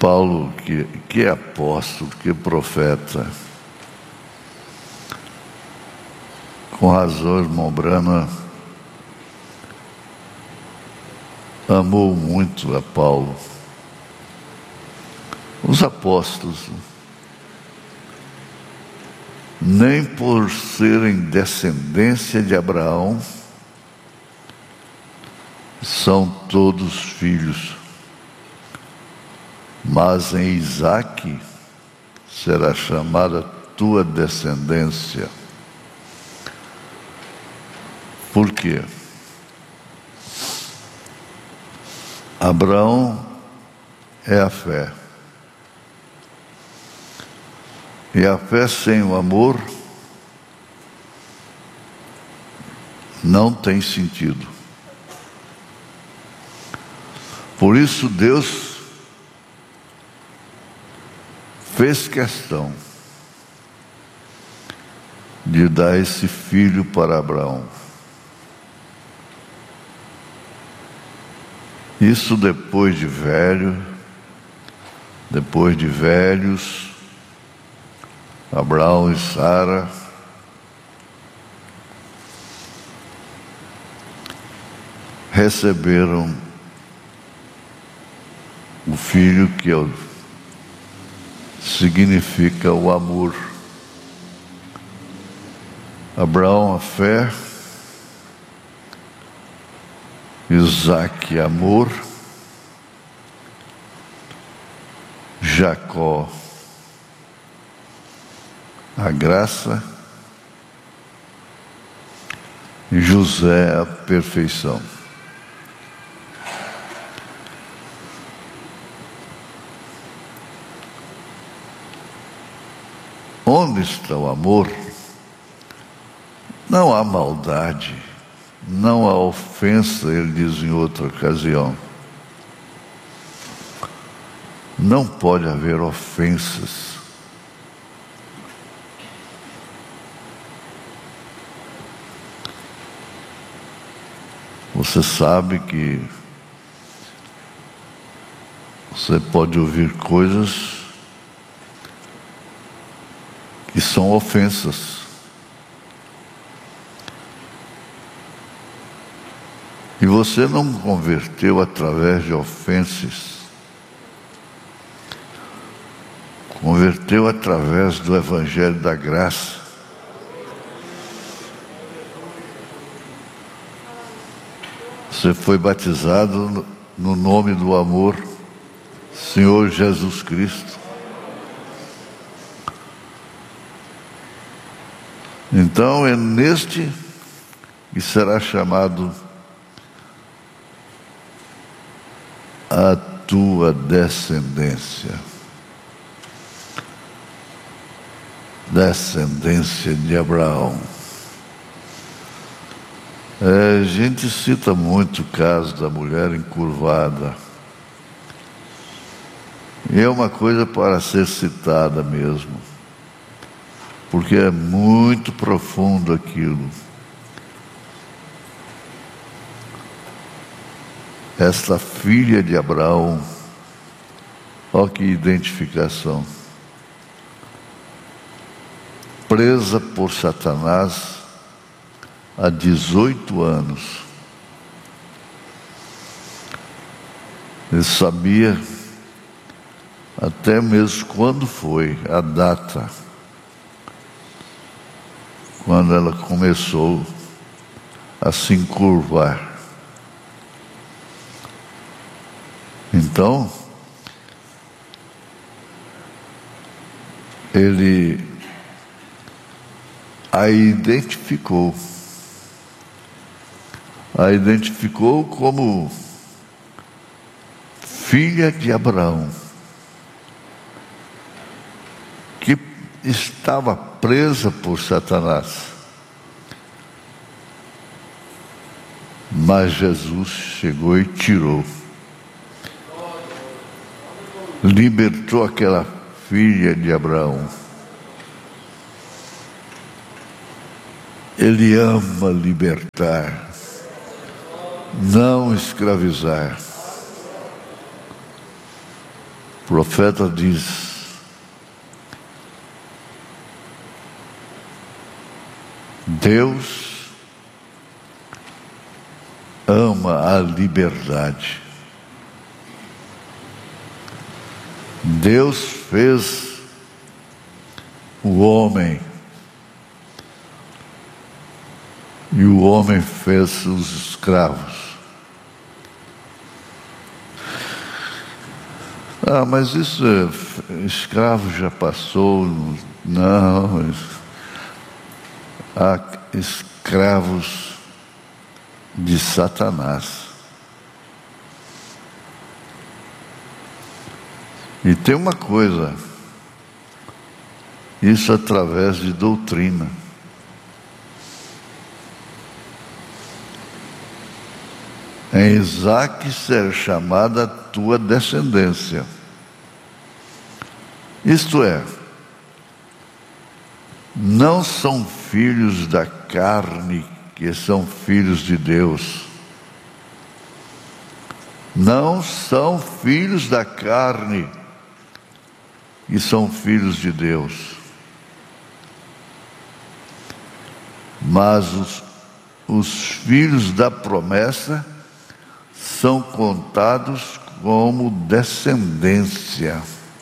Paulo, que apóstolo, que profeta. Com razão, o irmão Branham amou muito a Paulo. Os apóstolos, nem por serem descendência de Abraão, são todos filhos, mas em Isaque será chamada tua descendência. Por quê? Abraão é a fé. E a fé sem o amor não tem sentido. Por isso Deus fez questão de dar esse filho para Abraão. Isso depois de velhos, Abraão e Sara receberam o filho que significa o amor. Abraão, a fé, Isaque, amor, Jacó, a graça, e José, a perfeição. Onde está o amor, não há maldade, não há ofensa, ele diz em outra ocasião. Não pode haver ofensas. Você sabe que você pode ouvir coisas que são ofensas. E você não converteu através de ofensas. Converteu através do Evangelho da Graça. Você foi batizado no nome do amor, Senhor Jesus Cristo. Então é neste que será chamado a tua descendência. Descendência de Abraão. A gente cita muito o caso da mulher encurvada. E é uma coisa para ser citada mesmo, porque é muito profundo aquilo. Esta filha de Abraão, olha que identificação. Presa por Satanás há 18 anos. Ele sabia até mesmo quando foi a data, quando ela começou a se encurvar. Então, ele a identificou como filha de Abraão, que estava presa por Satanás. Mas Jesus chegou e tirou, libertou aquela filha de Abraão. Ele ama libertar, não escravizar. profeta diz: Deus ama a liberdade. Deus fez o homem e o homem fez os escravos. Mas isso, escravo já passou. Não, há escravos de Satanás. E tem uma coisa, isso através de doutrina. Em Isaque será chamada a tua descendência. Isto é, não são filhos da carne que são filhos de Deus. Não são filhos da carne que são filhos de Deus. Mas os filhos da promessa são contados como descendência.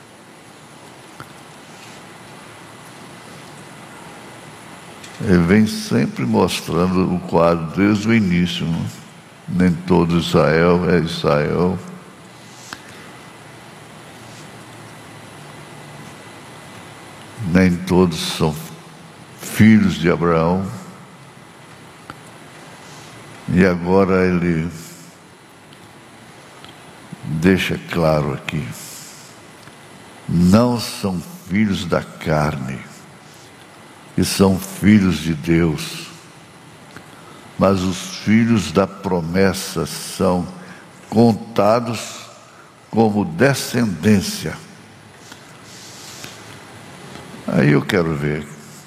Ele vem sempre mostrando o quadro desde o início, não? Nem todo Israel é Israel. Nem todos são filhos de Abraão. E agora ele deixa claro aqui: não são filhos da carne, que são filhos de Deus, mas os filhos da promessa são contados como descendência. Aí eu quero ver.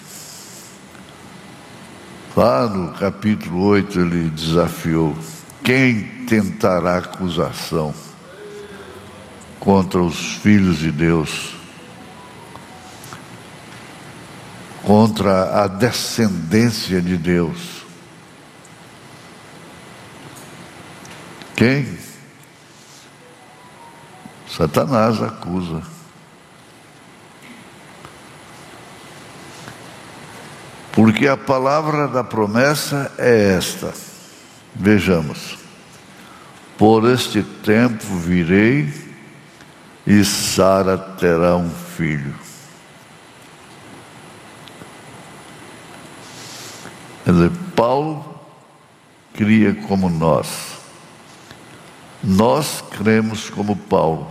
Lá no capítulo 8 ele desafiou: quem tentará acusação contra os filhos de Deus, contra a descendência de Deus? Quem? Satanás acusa. Porque a palavra da promessa é esta. Vejamos: por este tempo virei e Sara terá um filho. Quer dizer, Paulo cria como nós. Nós cremos como Paulo.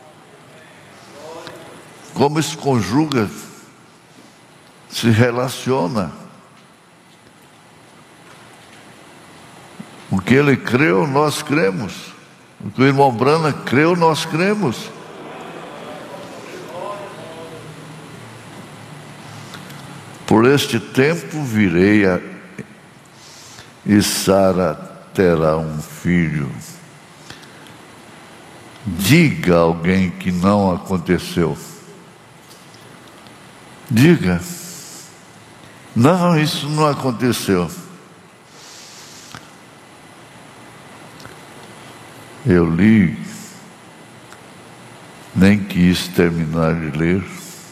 Como isso conjuga, se relaciona. O que ele creu, nós cremos. O que o irmão Brana creu, nós cremos. Por este tempo virei e Sara terá um filho. Diga a alguém que não aconteceu. Diga: não, isso não aconteceu. Eu li, nem quis terminar de ler,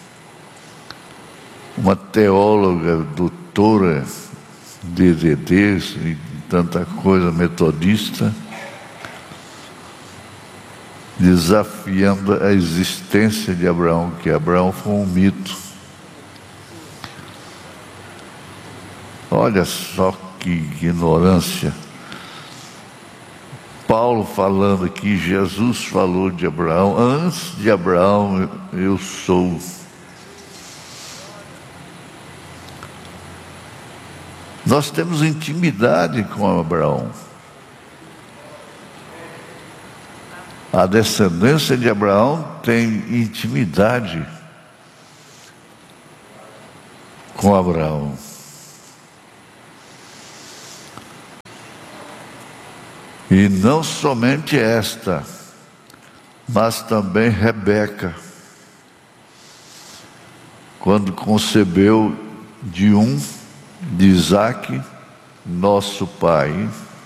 uma teóloga, doutora de EVDs e tanta coisa, metodista, desafiando a existência de Abraão, que Abraão foi um mito. Olha só que ignorância. Paulo falando aqui, Jesus falou de Abraão: antes de Abraão eu sou. Nós temos intimidade com Abraão. A descendência de Abraão tem intimidade com Abraão. E não somente esta, mas também Rebeca, quando concebeu de Isaque, nosso pai,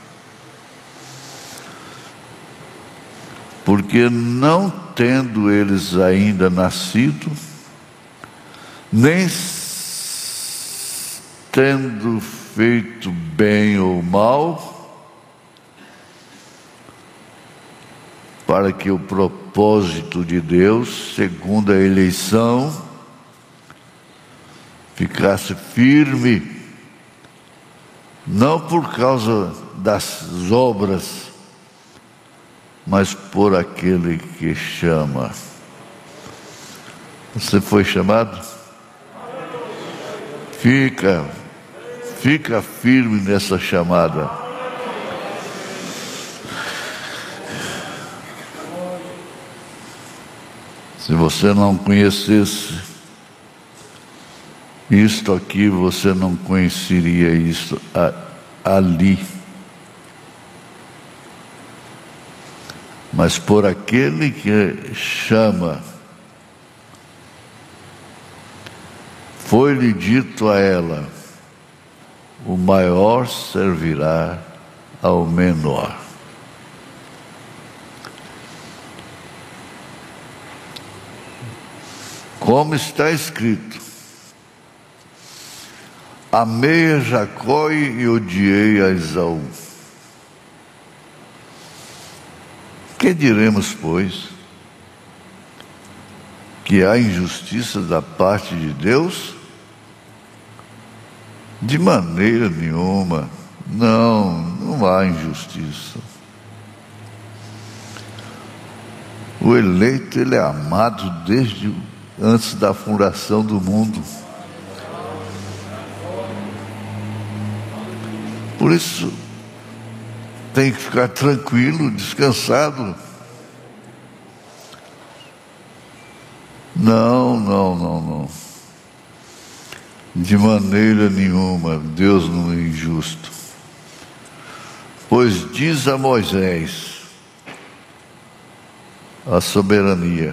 porque não tendo eles ainda nascido, nem tendo feito bem ou mal, para que o propósito de Deus, segundo a eleição, ficasse firme, não por causa das obras, mas por aquele que chama. Você foi chamado? Fica firme nessa chamada. Se você não conhecesse isto aqui, você não conheceria isto ali. Mas por aquele que chama, foi-lhe dito a ela: o maior servirá ao menor. Como está escrito: amei a Jacó e odiei a Esaú. Que diremos, pois? Que há injustiça da parte de Deus? De maneira nenhuma. Não há injustiça. O eleito, ele é amado desde antes da fundação do mundo. Por isso, tem que ficar tranquilo, descansado. Não. De maneira nenhuma, Deus não é injusto. Pois diz a Moisés, a soberania: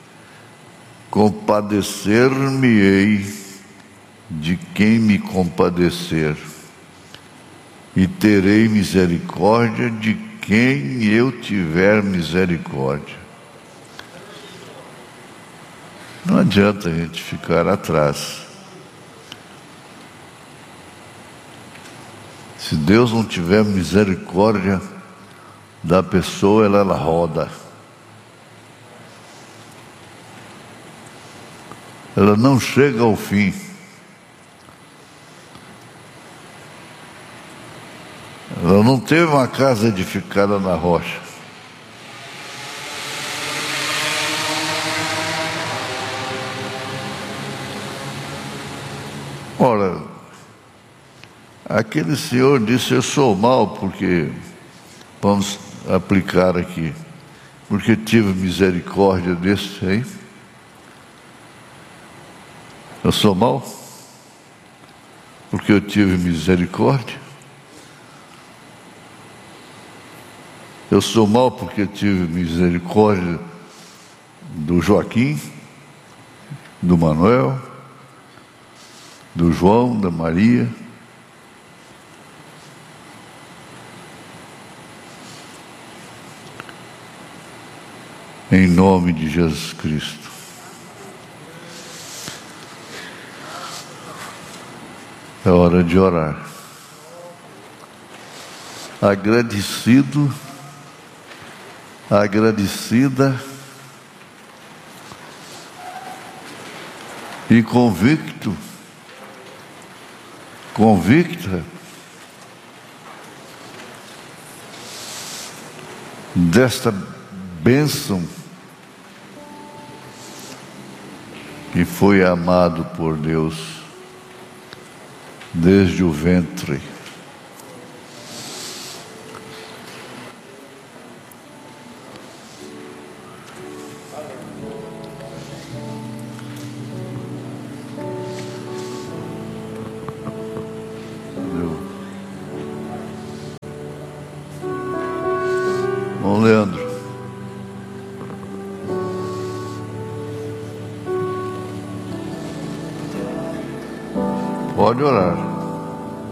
compadecer-me-ei de quem me compadecer, e terei misericórdia de quem eu tiver misericórdia. Não adianta a gente ficar atrás. Se Deus não tiver misericórdia da pessoa, ela roda. Ela não chega ao fim. Ela não teve uma casa edificada na rocha. Ora, aquele senhor disse: eu sou mau porque, vamos aplicar aqui, porque tive misericórdia desse aí. Eu sou mau porque eu tive misericórdia. Eu sou mau porque tive misericórdia do Joaquim, do Manuel, do João, da Maria. Em nome de Jesus Cristo. É hora de orar. Agradecido, agradecida e convicta desta bênção que foi amado por Deus desde o ventre. Leandro, Pode orar.